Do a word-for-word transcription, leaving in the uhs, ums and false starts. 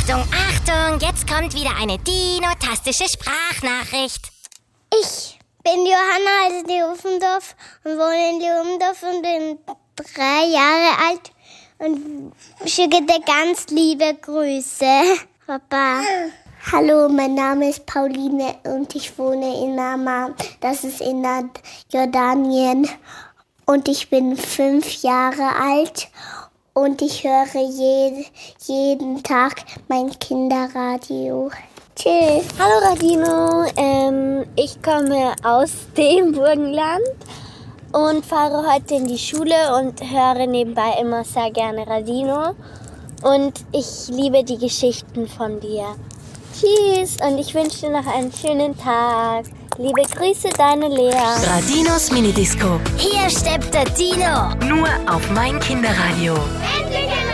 Achtung, Achtung, jetzt kommt wieder eine dinotastische Sprachnachricht. Ich bin Johanna aus Leufendorf und wohne in Leufendorf und bin drei Jahre alt und schicke dir ganz liebe Grüße, Papa. Hallo, mein Name ist Pauline und ich wohne in Amman. Das ist in Jordanien. Und ich bin fünf Jahre alt und ich höre je, jeden Tag mein Kinderradio. Tschüss. Hallo Radino, ähm, ich komme aus dem Burgenland und fahre heute in die Schule und höre nebenbei immer sehr gerne Radino. Und ich liebe die Geschichten von dir. Tschüss und ich wünsche dir noch einen schönen Tag. Liebe Grüße, deine Lea. Radinos Minidisco. Hier steppt der Dino. Nur auf mein Kinderradio. Endlich